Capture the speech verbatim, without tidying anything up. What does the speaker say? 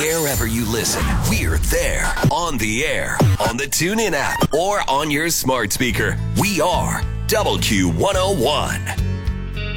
Wherever you listen, we're there, on the air, on the TuneIn app, or on your smart speaker. We are Double Q one oh one.